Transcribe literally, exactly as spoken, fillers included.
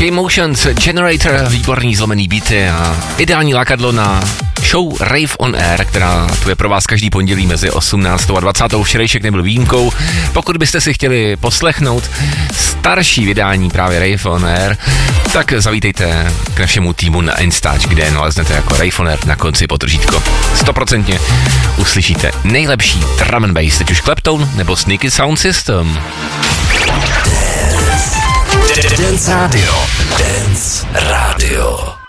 K-Motions, Generator, výborný zlomený beaty a ideální lákadlo na show Rave on Air, která tu je pro vás každý pondělí mezi osmnáctou a dvacátou Včerejšek nebyl výjimkou. Pokud byste si chtěli poslechnout starší vydání právě Rave on Air, tak zavítejte k našemu týmu na Instač, kde naleznete jako Rave on Air na konci potržítko. Stoprocentně uslyšíte nejlepší drum and bass, teď už Clapton nebo Sneaky Sound System. Dance Radio. Dance Radio.